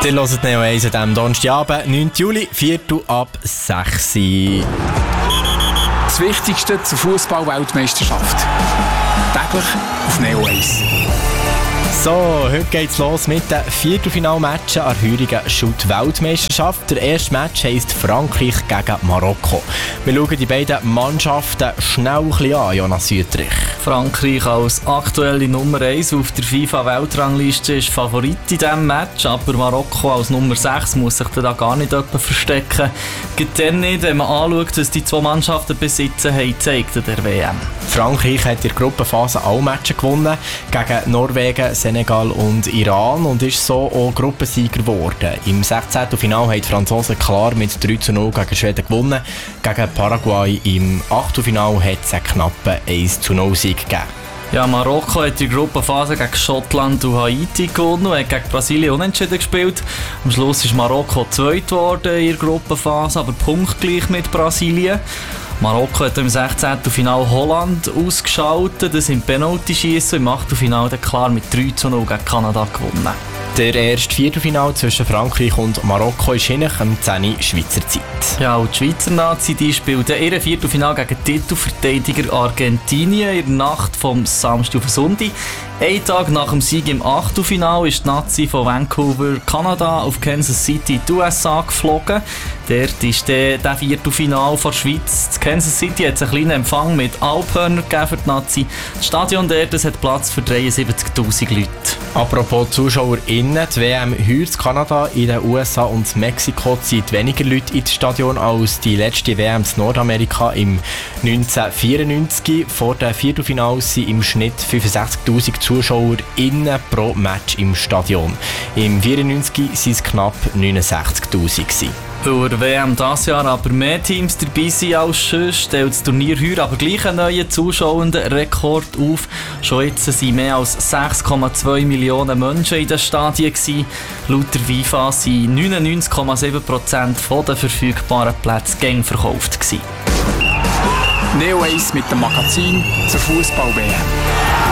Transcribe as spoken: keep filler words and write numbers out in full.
Ihr hört Neo eins an diesem Donnerstagabend, neunten Juli, Viertel ab sechs. Das Wichtigste zur Fußball-Weltmeisterschaft. Täglich auf Neo eins. So, heute geht's los mit den Viertelfinalmatchen an der heurigen Schutt-Weltmeisterschaft. Der erste Match heisst Frankreich gegen Marokko. Wir schauen die beiden Mannschaften schnell ein bisschen an, Jonas Südrich. Frankreich als aktuelle Nummer eins auf der FIFA-Weltrangliste ist Favorit in diesem Match, aber Marokko als Nummer sechs muss sich da gar nicht verstecken. Geht dann nicht, wenn man anschaut, was die zwei Mannschaften besitzen haben, gezeigt in der W M. Frankreich hat in der Gruppenphase alle Matches gewonnen, gegen Norwegen, Senegal und Iran, und ist so auch Gruppensieger geworden. Im sechzehnten Finale haben die Franzosen klar mit drei zu null gegen Schweden gewonnen. Gegen Paraguay im Achtelfinale hat es einen knappen eins zu null Sieg gegeben. Ja, Marokko hat die Gruppenphase gegen Schottland und Haiti gewonnen und hat gegen Brasilien unentschieden gespielt. Am Schluss ist Marokko zweit geworden in der Gruppenphase, aber punktgleich mit Brasilien. Marokko hat im sechzehnten Finale Holland ausgeschaltet, das im Penalty-Schiessen im Achtelfinale dann klar mit drei zu null gegen Kanada gewonnen. Der erste Viertelfinale zwischen Frankreich und Marokko ist hinten um zehn Uhr Schweizer Zeit. Ja, und die Schweizer Nazi die spielt ihr Viertelfinale gegen Titelverteidiger Argentinien in der Nacht vom Samstag auf Sonntag. Ein Tag nach dem Sieg im Achtelfinale ist die Nazi von Vancouver, Kanada, auf Kansas City, die U S A geflogen. Dort ist der, der Viertelfinale von der Schweiz. In Kansas City hat es einen kleinen Empfang mit Alphörner gegeben für die Nazi. Das Stadion dort das hat Platz für dreiundsiebzigtausend Leute. Apropos ZuschauerInnen, die W M heuer in Kanada, in den U S A und Mexiko ziehen weniger Leute ins Stadion als die letzte W M in Nordamerika im neunzehnhundertvierundneunzig. Vor den Viertelfinals sind im Schnitt fünfundsechzigtausend ZuschauerInnen pro Match im Stadion. Im vierundneunzig waren es knapp neunundsechzigtausend. Weil der W M dieses Jahr aber mehr Teams dabei sind als sonst, stellt das Turnier heuer aber gleich einen neuen Zuschauenden-Rekord auf. Schon jetzt waren mehr als sechs Komma zwei Millionen Menschen in den Stadien gewesen. Laut der FIFA waren neunundneunzig Komma sieben Prozent der verfügbaren Plätze gäng verkauft gewesen. Neo eins mit dem Magazin zur Fußball-W M.